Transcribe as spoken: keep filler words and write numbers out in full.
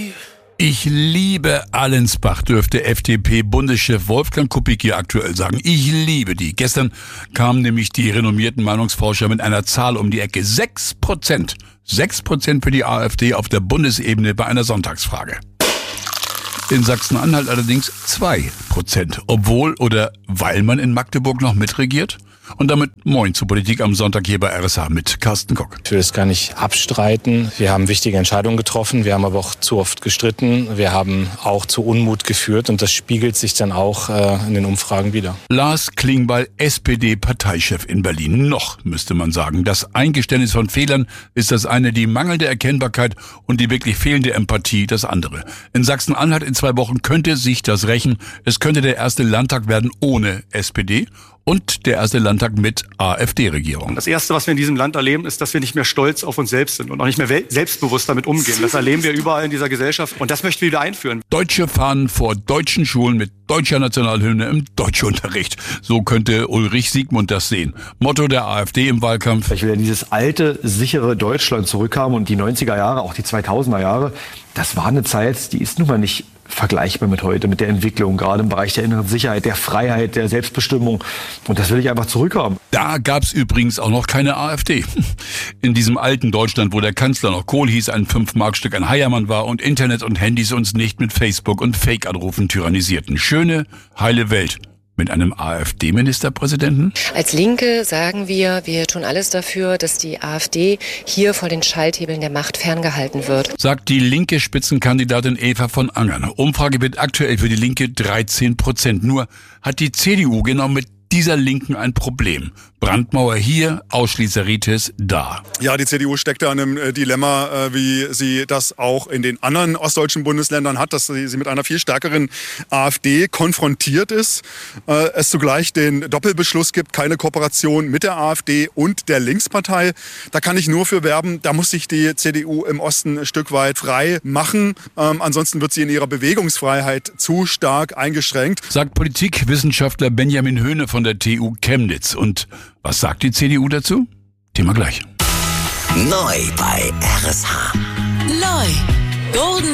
Ich liebe Allensbach, dürfte F D P-Bundeschef Wolfgang Kubicki aktuell sagen. Ich liebe die. Gestern kamen nämlich die renommierten Meinungsforscher mit einer Zahl um die Ecke. Sechs Prozent. Sechs Prozent für die AfD auf der Bundesebene bei einer Sonntagsfrage. In Sachsen-Anhalt allerdings zwei Prozent. Obwohl oder weil man in Magdeburg noch mitregiert? Und damit moin zur Politik am Sonntag hier bei R S H mit Carsten Kock. Ich will es gar nicht abstreiten. Wir haben wichtige Entscheidungen getroffen. Wir haben aber auch zu oft gestritten. Wir haben auch zu Unmut geführt. Und das spiegelt sich dann auch äh, in den Umfragen wider. Lars Klingbeil, S P D-Parteichef in Berlin. Noch, müsste man sagen. Das Eingeständnis von Fehlern ist das eine, die mangelnde Erkennbarkeit und die wirklich fehlende Empathie das andere. In Sachsen-Anhalt in zwei Wochen könnte sich das rächen. Es könnte der erste Landtag werden ohne S P D. Und der erste Landtag mit AfD-Regierung. Das Erste, was wir in diesem Land erleben, ist, dass wir nicht mehr stolz auf uns selbst sind und auch nicht mehr selbstbewusst damit umgehen. Das erleben wir überall in dieser Gesellschaft und das möchten wir wieder einführen. Deutsche Fahnen vor deutschen Schulen mit deutscher Nationalhymne im Deutschunterricht. So könnte Ulrich Siegmund das sehen. Motto der AfD im Wahlkampf. Ich will ja dieses alte, sichere Deutschland zurückhaben und die neunziger Jahre, auch die zweitausender Jahre, das war eine Zeit, die ist nun mal nicht vergleichbar mit heute, mit der Entwicklung, gerade im Bereich der inneren Sicherheit, der Freiheit, der Selbstbestimmung. Und das will ich einfach zurückhaben. Da gab's übrigens auch noch keine AfD. In diesem alten Deutschland, wo der Kanzler noch Kohl hieß, ein Fünf-Mark-Stück ein Heiermann war und Internet und Handys uns nicht mit Facebook und Fake-Anrufen tyrannisierten. Schöne, heile Welt. Mit einem AfD-Ministerpräsidenten? Als Linke sagen wir, wir tun alles dafür, dass die AfD hier vor den Schalthebeln der Macht ferngehalten wird. Sagt die linke Spitzenkandidatin Eva von Angern. Umfrage wird aktuell für die Linke dreizehn Prozent. Nur hat die C D U genau mit dieser Linken ein Problem. Brandmauer hier, Ausschließeritis da. Ja, die C D U steckt da in einem äh, Dilemma, äh, wie sie das auch in den anderen ostdeutschen Bundesländern hat, dass sie, sie mit einer viel stärkeren AfD konfrontiert ist. Äh, es zugleich den Doppelbeschluss gibt, keine Kooperation mit der AfD und der Linkspartei. Da kann ich nur für werben, da muss sich die C D U im Osten ein Stück weit frei machen. Ähm, ansonsten wird sie in ihrer Bewegungsfreiheit zu stark eingeschränkt. Sagt Politikwissenschaftler Benjamin Höhne von der T U Chemnitz. Und was sagt die C D U dazu? Thema gleich. Neu bei R S H. Neu. Golden